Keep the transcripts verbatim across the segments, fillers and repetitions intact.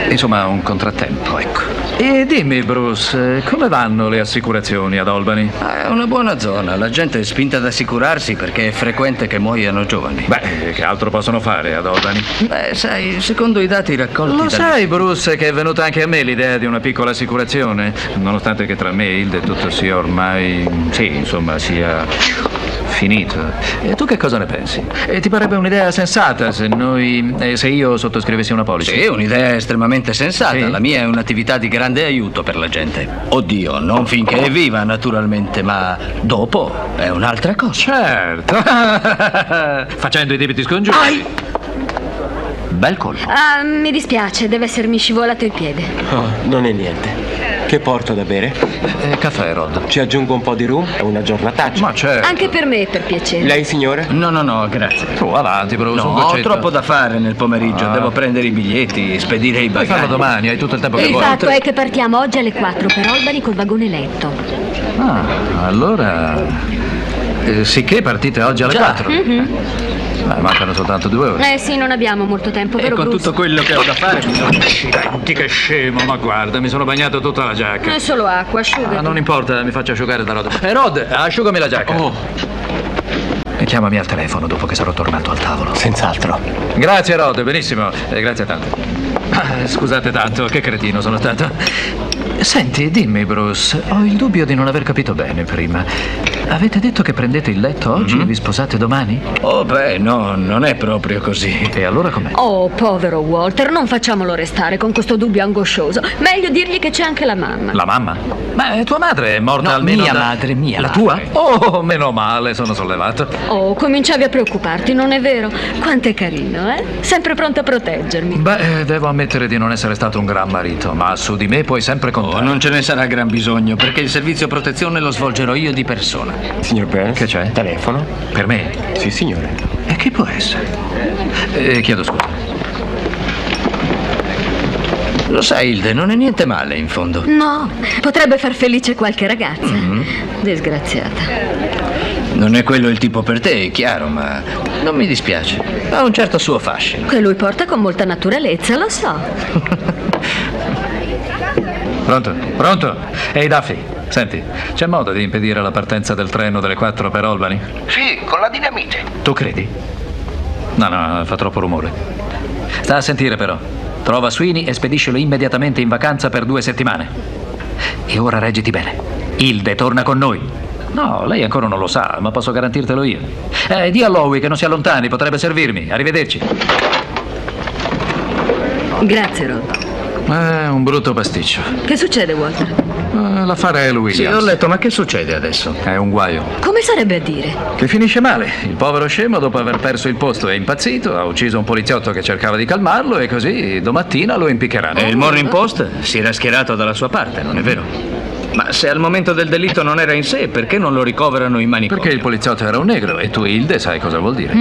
Insomma, un contrattempo, ecco. E dimmi, Bruce, come vanno le assicurazioni ad Albany? È una buona zona. La gente è spinta ad assicurarsi perché è frequente che muoiano giovani. Beh, che altro possono fare ad Albany? Beh, sai, secondo i dati raccolti Lo dalle... sai, Bruce, che è venuta anche a me l'idea di una piccola assicurazione? Nonostante che tra me e Hilde tutto sia ormai... Sì, insomma, sia... finito. E tu che cosa ne pensi? E ti parebbe un'idea sensata se noi... Eh, se io sottoscrivessi una policy? Sì, un'idea estremamente sensata. Sì? La mia è un'attività di grande aiuto per la gente. Oddio, non finché è viva, naturalmente, ma dopo è un'altra cosa. Certo. Facendo i debiti scongiuri. Ai! Bel colpo. Ah, mi dispiace, deve essermi scivolato il piede. Oh, non è niente. Che porto da bere? Eh, caffè, Rod. Ci aggiungo un po' di rum? È una giornataccia. Ma certo. Anche per me, per piacere. Lei, signore? No, no, no, grazie. Tu avanti, Bruce, un No, ho goccetto. troppo da fare nel pomeriggio. Ah. Devo prendere i biglietti, spedire i Puoi bagagli. farlo domani, hai tutto il tempo che Il vuoi. fatto è che partiamo oggi alle quattro per Albany col vagone letto. Ah, allora... Eh, sicché partite oggi alle Già. quattro? Mhm. Beh, mancano soltanto due ore. Eh sì, non abbiamo molto tempo, E vero con Bruce? tutto quello che ho da fare bisogna... Accidenti, che scemo, ma guarda, mi sono bagnato tutta la giacca. È solo acqua, asciuga. Ah, non importa, mi faccio asciugare da Rod. Eh, Rod, asciugami la giacca. Oh, E chiamami al telefono dopo che sarò tornato al tavolo. senz'altro. Grazie, Rod, benissimo. Eh, grazie tanto. Ah, scusate tanto, che cretino sono stato. Senti, dimmi, Bruce, ho il dubbio di non aver capito bene prima. Avete detto che prendete il letto oggi Mhm. e vi sposate domani? Oh, beh, no, non è proprio così. E allora com'è? Oh, povero Walter, non facciamolo restare con questo dubbio angoscioso. Meglio dirgli che c'è anche la mamma. La mamma? Ma tua madre è morta No, almeno mia da- madre, mia La madre. tua? Oh, meno male, sono sollevato. Oh, cominciavi a preoccuparti, non è vero? Quanto è carino, eh? Sempre pronto a proteggermi. Beh, devo ammettere di non essere stato un gran marito, ma su di me puoi sempre Oh, contare. non ce ne sarà gran bisogno, perché il servizio protezione lo svolgerò io di persona. Signor Burns? Che c'è? Telefono? Per me? Sì, signore. E chi può essere? Eh, chiedo scusa. Lo sai, Hilde, non è niente male, in fondo. No, potrebbe far felice qualche ragazza. Mm-hmm. Disgraziata. Non è quello il tipo per te, è chiaro, ma non mi dispiace. Ha un certo suo fascino. Che lui porta con molta naturalezza, lo so. Pronto? Pronto? Ehi, Duffy, senti, c'è modo di impedire la partenza del treno delle quattro per Albany? Sì, con la dinamite. Tu credi? No, no, fa troppo rumore. Sta a sentire però. Trova Sweeney e spediscilo immediatamente in vacanza per due settimane. E ora reggiti bene. Hilde torna con noi. No, lei ancora non lo sa, ma posso garantirtelo io. Eh, di a Lowy che non si allontani, potrebbe servirmi. Arrivederci. Grazie, Rod. Eh, un brutto pasticcio. Che succede, Walter? Eh, l'affare è Sì, Williams. ho letto, ma che succede adesso? È un guaio. Come sarebbe a dire? Che finisce male. Il povero scemo, dopo aver perso il posto, è impazzito, ha ucciso un poliziotto che cercava di calmarlo e così domattina lo impiccheranno. E il Morning Post si era schierato dalla sua parte, non è vero? Ma se al momento del delitto non era in sé, perché non lo ricoverano in manicomio? Perché il poliziotto era un negro e tu, Hilde, sai cosa vuol dire.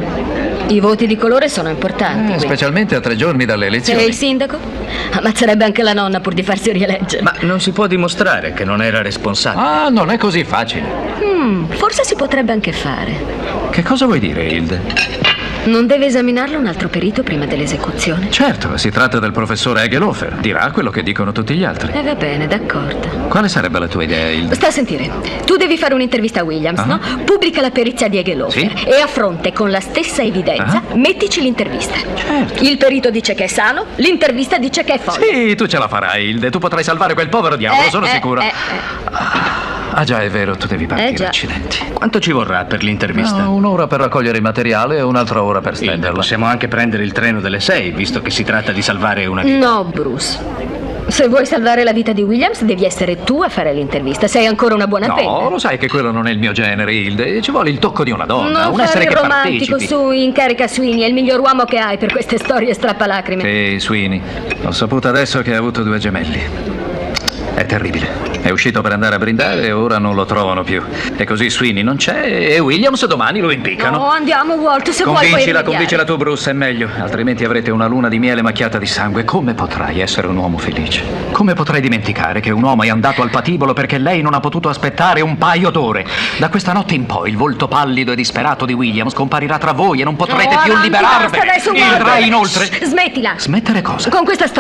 I voti di colore sono importanti. Eh, quindi. specialmente a tre giorni dalle E elezioni. il sindaco? Ammazzerebbe anche la nonna pur di farsi rieleggere. Ma non si può dimostrare che non era responsabile. Ah, non è così facile. Hmm, forse si potrebbe anche fare. Che cosa vuoi dire, Hilde? Non deve esaminarlo un altro perito prima dell'esecuzione? Certo, si tratta del professore Egelofer. Dirà quello che dicono tutti gli altri. E va bene, d'accordo. Quale sarebbe la tua idea, Hilde? Sta a sentire. Tu devi fare un'intervista a Williams, Ah. no? Pubblica la perizia di Egelofer Sì. e a fronte con la stessa evidenza Ah. mettici l'intervista. Certo. Il perito dice che è sano, l'intervista dice che è folle. Sì, tu ce la farai, Hilde. Tu potrai salvare quel povero diavolo, Eh, sono eh, sicuro. eh, eh. Ah, già, è vero, tu devi partire. Eh, già. Accidenti. Quanto ci vorrà per l'intervista? No, un'ora per raccogliere il materiale e un'altra ora per Hilde, stenderla. possiamo anche prendere il treno delle sei, visto che si tratta di salvare una vita. No, Bruce. Se vuoi salvare la vita di Williams, devi essere tu a fare l'intervista. Sei ancora una buona No, penna. lo sai che quello non è il mio genere, Hilde. Ci vuole il tocco di una donna, Non un fare essere il che romantico, partecipi. su, incarica Sweeney, è il miglior uomo che hai per queste storie strappalacrime. Sì, Sweeney. Ho saputo adesso che ha avuto due gemelli. È terribile. È uscito per andare a brindare e ora non lo trovano più. E così Sweeney non c'è e Williams domani lo impiccano. No, andiamo, Walt, se vuoi puoi Convincila, rimediare. convincila tu, Bruce, è meglio. Altrimenti avrete una luna di miele macchiata di sangue. Come potrai essere un uomo felice? Come potrai dimenticare che un uomo è andato al patibolo perché lei non ha potuto aspettare un paio d'ore? Da questa notte in poi il volto pallido e disperato di Williams comparirà tra voi e non potrete No, più avanti, liberarvene. basta, adesso, Vedrai Walter. inoltre. Shh, smettila. Smettere cosa? Con questa storia.